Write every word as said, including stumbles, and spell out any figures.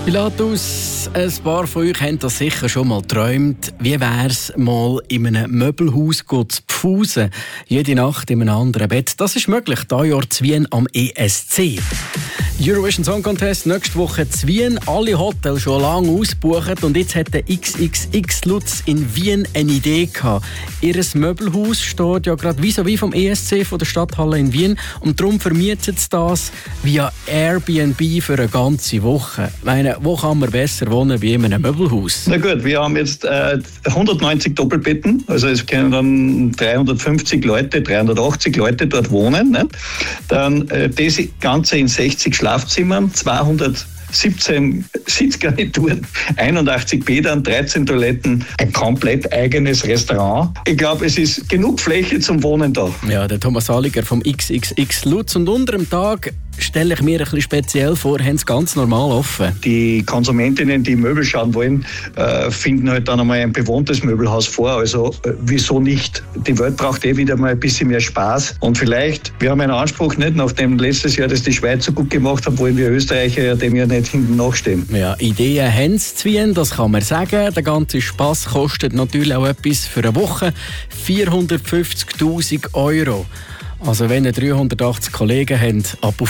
Pilatus, ein paar von euch haben das sicher schon mal geträumt. Wie wär's mal in einem Möbelhaus zu pfusen? Jede Nacht in einem anderen Bett. Das ist möglich, dieses Jahr zu Wien am E S C. Eurovision Song Contest nächste Woche zu Wien. Alle Hotels schon lange ausgebucht und jetzt hat der X X X Lutz in Wien eine Idee gehabt. Ihr Möbelhaus steht ja gerade vis-à-vis vom E S C, von der Stadthalle in Wien, und darum vermietet es das via Airbnb für eine ganze Woche. Ich meine, wo kann man besser wohnen wie in einem Möbelhaus? Na gut, wir haben jetzt äh, hundertneunzig Doppelbetten, also es können dann dreihundertfünfzig Leute, dreihundertachtzig Leute dort wohnen. Ne? Dann äh, das Ganze in sechzig Schlafzimmern, zweihundertsiebzehn Sitzgarnituren, einundachtzig Bädern, dreizehn Toiletten, ein komplett eigenes Restaurant. Ich glaube, es ist genug Fläche zum Wohnen da. Ja, der Thomas Saliger vom X X X Lutz. Und unter dem Tag stelle ich mir ein bisschen speziell vor, haben sie ganz normal offen. Die Konsumentinnen, die Möbel schauen wollen, äh, finden halt dann einmal ein bewohntes Möbelhaus vor. Also äh, wieso nicht? Die Welt braucht eh wieder mal ein bisschen mehr Spaß. Und vielleicht, wir haben einen Anspruch nicht, nachdem letztes Jahr das die Schweiz so gut gemacht hat, wollen wir Österreicher ja dem ja nicht hinten nachstehen. Ja, Ideen haben sie zu Wien, das kann man sagen. Der ganze Spass kostet natürlich auch etwas für eine Woche. vierhundertfünfzigtausend Euro. Also wenn ihr dreihundertachtzig Kollegen habt, ab auf